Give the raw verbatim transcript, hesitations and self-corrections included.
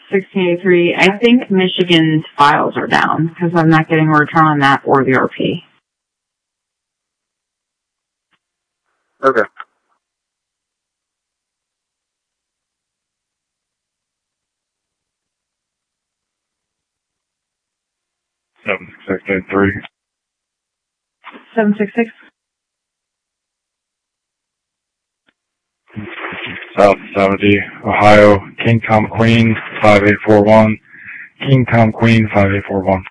sixteen eighty-three. I think Michigan's files are down because I'm not getting a return on that or the R P. Okay. seven six eight three. seven six six. South seventy, Ohio, King Tom Queen, five eight four one. King Tom Queen, five eight four one.